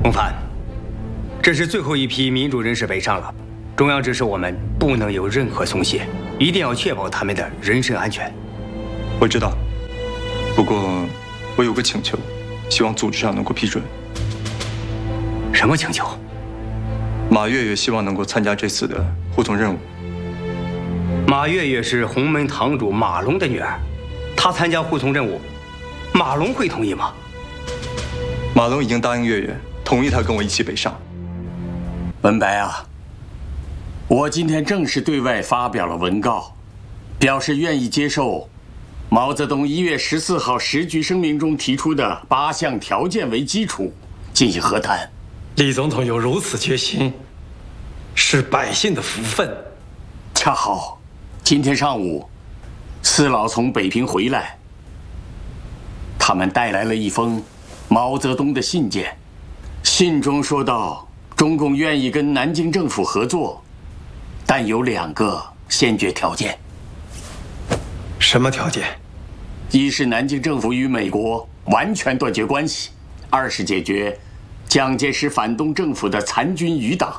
孟凡，这是最后一批民主人士北上了，中央指示我们不能有任何松懈，一定要确保他们的人身安全。 我知道，不过我有个请求，希望组织上能够批准。 什么请求？ 马月月希望能够参加这次的护送任务。 马月月是洪门堂主马龙的女儿，她参加护送任务，马龙会同意吗？ 马龙已经答应月月，同意她跟我一起北上。 文白啊，我今天正式对外发表了文告，表示愿意接受毛泽东1月14号时局声明中提出的8项条件为基础进行和谈。 李总统有如此决心，是百姓的福分。 恰好今天上午，四老从北平回来，他们带来了一封毛泽东的信件，信中说到，中共愿意跟南京政府合作，但有2个先决条件。 什么条件？ 一是南京政府与美国完全断绝关系，二是解决蒋介石反动政府的残军余党。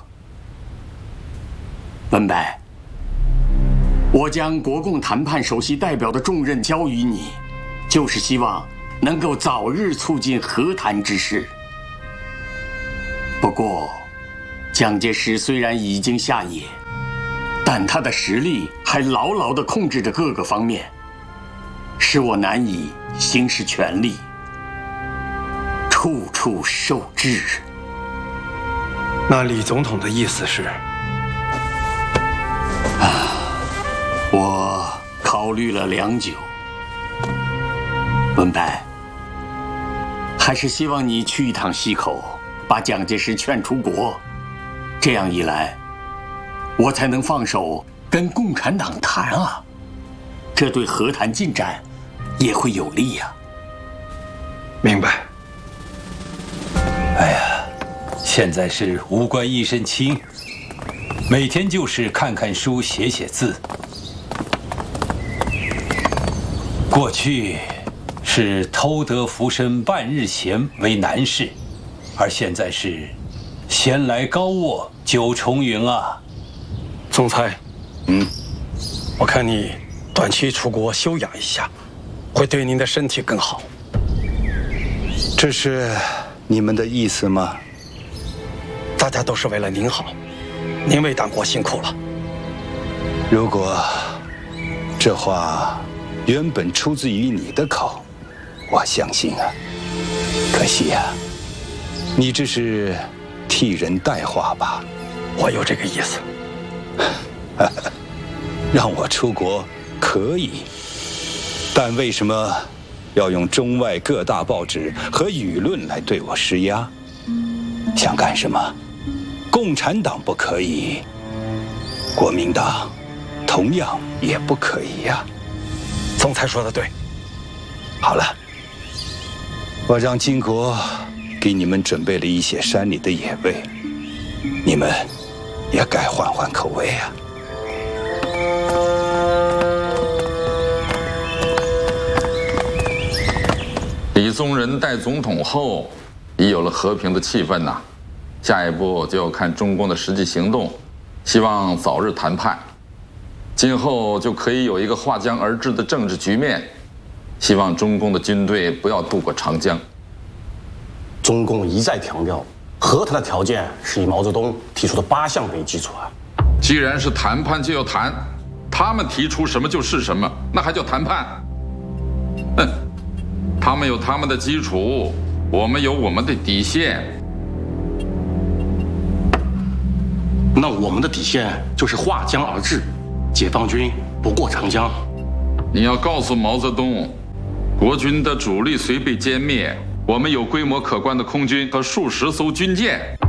文白，我将国共谈判首席代表的重任交于你，就是希望能够早日促进和谈之事。不过，蒋介石虽然已经下野，但他的实力还牢牢地控制着各个方面，使我难以行使权力，处处受制。 那李总统的意思是？ 我考虑了良久，文白，还是希望你去一趟西口，把蒋介石劝出国。这样一来，我才能放手跟共产党谈啊，这对和谈进展也会有利呀。 明白。 哎呀，现在是无官一身轻，每天就是看看书、写写字。过去是偷得浮生半日闲为难事，而现在是闲来高卧九重云啊。 总裁，我看你短期出国休养一下，会对您的身体更好。 这是你们的意思吗？ 大家都是为了您好，您为党国辛苦了。 如果这话原本出自于你的口，我相信啊。可惜呀，你这是替人代话吧？ 我有这个意思。 让我出国可以，但为什么要用中外各大报纸和舆论来对我施压？想干什么？共产党不可以，国民党同样也不可以呀。 总裁说的对。 好了，我让金国给你们准备了一些山里的野味，你们也该换换口味啊。 李宗仁代总统后，已有了和平的气氛呐。下一步就要看中共的实际行动，希望早日谈判。今后就可以有一个划江而治的政治局面，希望中共的军队不要渡过长江。 中共一再强调，和谈的条件是以毛泽东提出的8项为基础啊。 既然是谈判就要谈，他们提出什么就是什么，那还叫谈判？他们有他们的基础，我们有我们的底线。 那我们的底线就是划江而治，解放军不过长江。 你要告诉毛泽东，国军的主力虽被歼灭，我们有规模可观的空军和数十艘军舰。